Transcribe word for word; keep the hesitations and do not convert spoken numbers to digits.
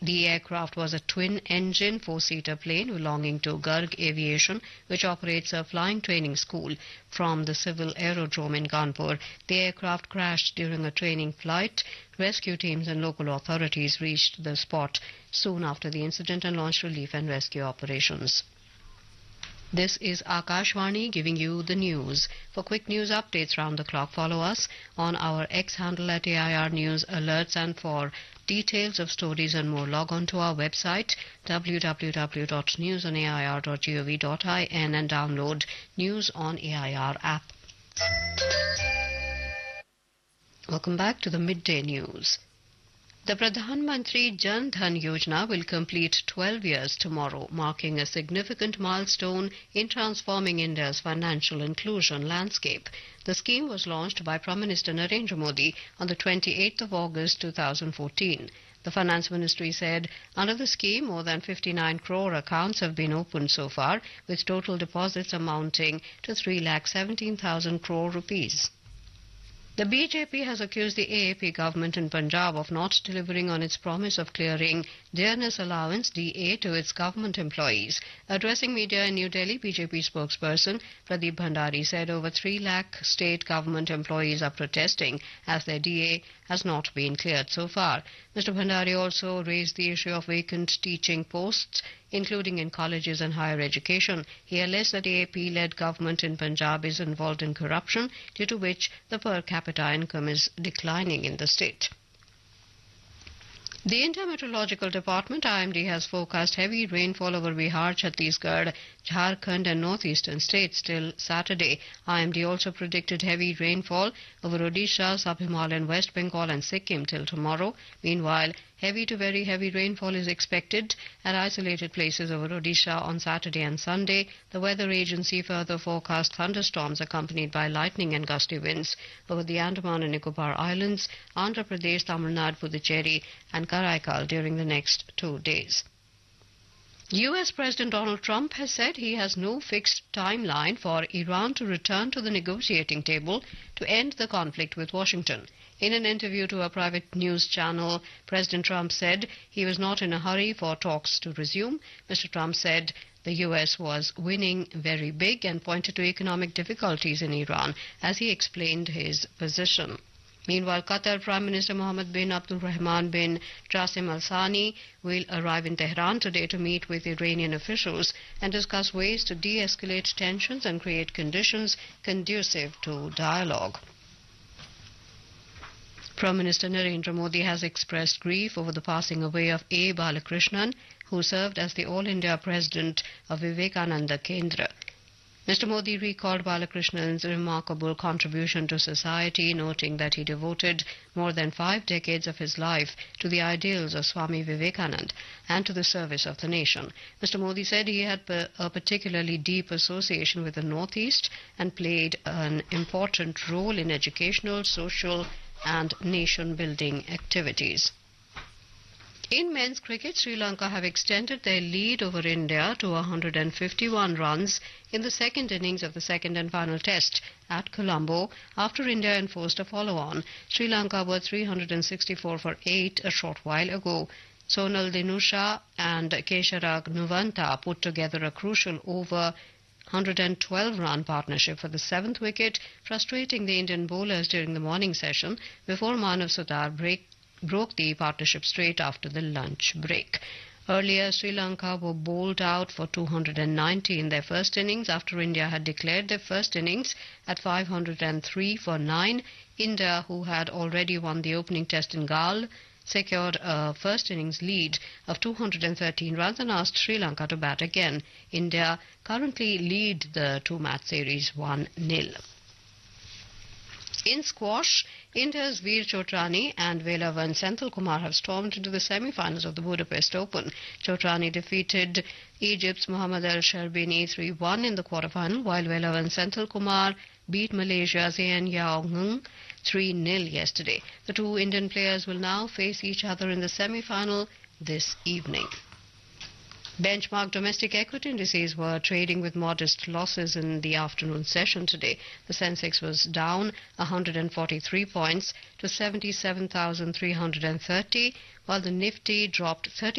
The aircraft was a twin-engine four-seater plane belonging to Garg Aviation, which operates a flying training school from the civil aerodrome in Kanpur. The aircraft crashed during a training flight. Rescue teams and local authorities reached the spot soon after the incident and launched relief and rescue operations. This is Akashvani giving you the news. For quick news updates round the clock, follow us on our X handle at A I R News Alerts, and for details of stories and more, log on to our website w w w dot news on a i r dot gov dot in and download News on A I R app. Welcome back to the midday news. The Pradhan Mantri Jan Dhan Yojana will complete twelve years tomorrow, marking a significant milestone in transforming India's financial inclusion landscape. The scheme was launched by Prime Minister Narendra Modi on the twenty-eighth of August two thousand fourteen. The Finance Ministry said under the scheme, more than fifty-nine crore accounts have been opened so far, with total deposits amounting to three lakh seventeen thousand crore rupees. The B J P has accused the A A P government in Punjab of not delivering on its promise of clearing dearness allowance D A to its government employees. Addressing media in New Delhi, B J P spokesperson Pradeep Bhandari said over three lakh state government employees are protesting as their D A has not been cleared so far. Mister Bhandari also raised the issue of vacant teaching posts, including in colleges and higher education. He alleged that the A A P-led government in Punjab is involved in corruption, due to which the per capita income is declining in the state. The India Meteorological Department I M D has forecast heavy rainfall over Bihar, Chhattisgarh, Jharkhand and northeastern states till Saturday. I M D also predicted heavy rainfall over Odisha, Sub-Himalayan, West Bengal and Sikkim till tomorrow. Meanwhile, heavy to very heavy rainfall is expected at isolated places over Odisha on Saturday and Sunday. The weather agency further forecast thunderstorms accompanied by lightning and gusty winds over the Andaman and Nicobar Islands, Andhra Pradesh, Tamil Nadu, Puducherry and Karaikal during the next two days. U S President Donald Trump has said he has no fixed timeline for Iran to return to the negotiating table to end the conflict with Washington. In an interview to a private news channel, President Trump said he was not in a hurry for talks to resume. Mister Trump said the U S was winning very big and pointed to economic difficulties in Iran as he explained his position. Meanwhile, Qatar Prime Minister Mohammed bin Abdul Rahman bin Jassim Al Thani will arrive in Tehran today to meet with Iranian officials and discuss ways to de-escalate tensions and create conditions conducive to dialogue. Prime Minister Narendra Modi has expressed grief over the passing away of A. Balakrishnan, who served as the All India President of Vivekananda Kendra. Mister Modi recalled Balakrishnan's remarkable contribution to society, noting that he devoted more than five decades of his life to the ideals of Swami Vivekananda and to the service of the nation. Mister Modi said he had a particularly deep association with the Northeast and played an important role in educational, social and nation-building activities. In men's cricket, Sri Lanka have extended their lead over India to one hundred fifty-one runs in the second innings of the second and final test at Colombo after India enforced a follow-on. Sri Lanka were three hundred sixty-four for eight a short while ago. Sonal Dinusha and Kesharag Nuvanta put together a crucial over one hundred twelve run partnership for the seventh wicket, frustrating the Indian bowlers during the morning session before Manav Sudar break broke the partnership straight after the lunch break. Earlier, Sri Lanka were bowled out for two hundred ninety in their first innings after India had declared their first innings at five hundred three for nine. India, who had already won the opening test in Galle, secured a first innings lead of two hundred thirteen runs and asked Sri Lanka to bat again. India currently lead the two-match series one nil. In squash, India's Veer Chotrani and Velavan Senthilkumar have stormed into the semi-finals of the Budapest Open. Chotrani defeated Egypt's Mohammad El Sherbini three one in the quarterfinal, while Velavan Senthilkumar beat Malaysia's Zain Yao Ng three nil yesterday. The two Indian players will now face each other in the semi-final this evening. Benchmark domestic equity indices were trading with modest losses in the afternoon session today. The Sensex was down one hundred forty-three points to seventy-seven thousand three hundred thirty, while the Nifty dropped thirty